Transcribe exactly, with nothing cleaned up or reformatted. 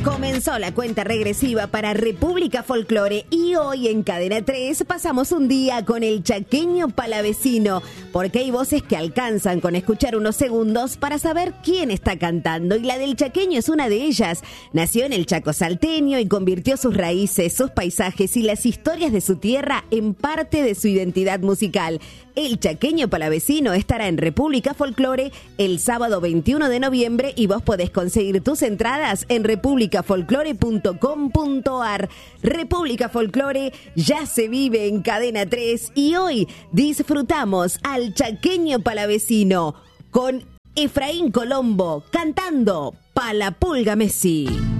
Comenzó la cuenta regresiva para República Folclore y hoy en Cadena tres pasamos un día con el chaqueño palavecino, porque hay voces que alcanzan con escuchar unos segundos para saber quién está cantando, y la del chaqueño es una de ellas. Nació en el Chaco salteño y convirtió sus raíces, sus paisajes y las historias de su tierra en parte de su identidad musical. El chaqueño palavecino estará en República Folclore el sábado veintiuno de noviembre y vos podés conseguir tus entradas en república folclore punto com punto ar. República Folclore ya se vive en Cadena tres y hoy disfrutamos al chaqueño palavecino con Efraín Colombo cantando Pa' la Pulga Messi.